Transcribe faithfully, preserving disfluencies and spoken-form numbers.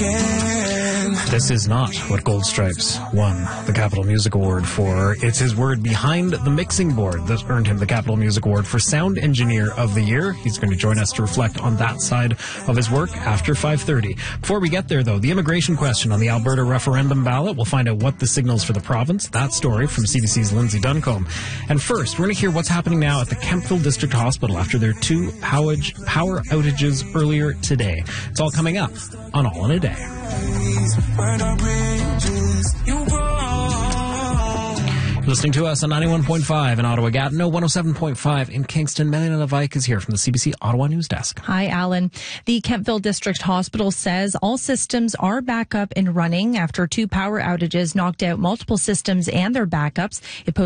again. This is not what Gold Stripes won the Capitol Music Award for. It's his word behind the mixing board that earned him the Capitol Music Award for Sound Engineer of the Year. He's going to join us to reflect on that side of his work after five thirty. Before we get there, though, the immigration question on the Alberta referendum ballot. We'll find out what the signals for the province. That story from C B C's Lindsay Duncombe. And first, we're going to hear what's happening now at the Kemptville District Hospital after their two power outages earlier today. It's all coming up on All in a Day. Listening to us on ninety-one point five in Ottawa, Gatineau, one oh seven point five in Kingston. Melanie Levike is here from the C B C Ottawa News Desk. Hi, Alan. The Kemptville District Hospital says all systems are back up and running after two power outages knocked out multiple systems and their backups. It